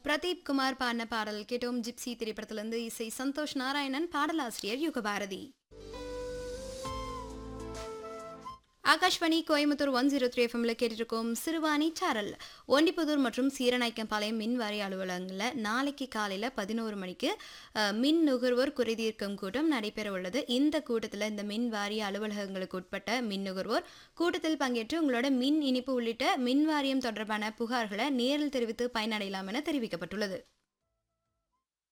பிரதீப் குமார் பாடின பாடல் கேட்டோம். ஜிப்சி திரைப்படத்திலிருந்து. இசை சந்தோஷ் நாராயணன், பாடலாசிரியர் யுகபாரதி. ஆகாஷ்வாணி கோயம்புத்தூர் 103 எஃப்எம்ல கேட்டிருக்கோம் சிறுவாணி சாரல். ஒண்டிப்புதூர் மற்றும் சீரநாய்க்கம்பாளையம் மின் வாரிய அலுவலகங்களில் நாளைக்கு காலையில் 11 மணிக்கு மின் நுகர்வோர் குறைதீர்க்கும் கூட்டம் நடைபெற உள்ளது. இந்த கூட்டத்தில் இந்த மின் வாரிய அலுவலகங்களுக்கு உட்பட்ட மின் நுகர்வோர் கூட்டத்தில் பங்கேற்று உங்களோட மின் இணைப்பு உள்ளிட்ட மின் வாரியம் தொடர்பான புகார்களை நேரில் தெரிவித்து பயனடையலாம் என தெரிவிக்கப்பட்டுள்ளது.